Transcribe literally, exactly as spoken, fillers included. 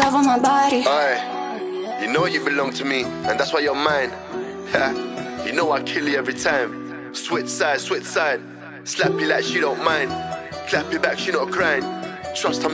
love on my body. Aye, you know you belong to me, and that's why you're mine. You know I kill you every time. Switch side, switch side. Slap you like she don't mind. Clap you back, she not crying. Trust her.